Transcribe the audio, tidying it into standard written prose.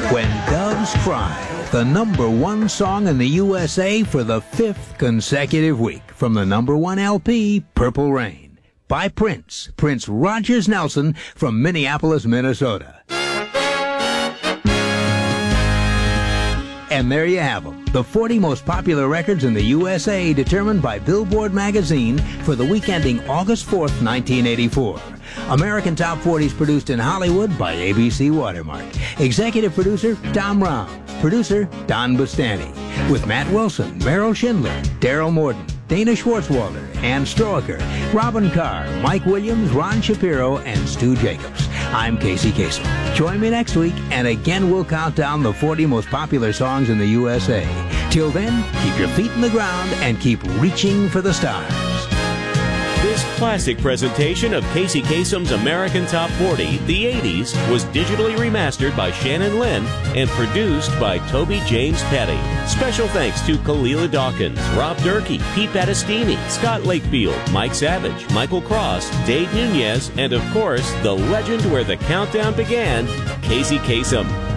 When Doves Cry, the #1 song in the USA for the 5th consecutive week from the #1 LP, Purple Rain, by Prince Rogers Nelson from Minneapolis, Minnesota. And there you have them, the 40 most popular records in the USA determined by Billboard magazine for the week ending August 4th, 1984. American Top 40s produced in Hollywood by ABC Watermark. Executive producer, Tom Raum. Producer, Don Bustani. With Matt Wilson, Meryl Schindler, Daryl Morton, Dana Schwartzwalder, Ann Stroker, Robin Carr, Mike Williams, Ron Shapiro, and Stu Jacobs. I'm Casey Kasem. Join me next week, and again we'll count down the 40 most popular songs in the USA. Till then, keep your feet in the ground and keep reaching for the stars. This classic presentation of Casey Kasem's American Top 40, the 80s, was digitally remastered by Shannon Lynn and produced by Toby James Petty. Special thanks to Kalila Dawkins, Rob Durkee, Pete Battistini, Scott Lakefield, Mike Savage, Michael Cross, Dave Nunez, and of course, the legend where the countdown began, Casey Kasem.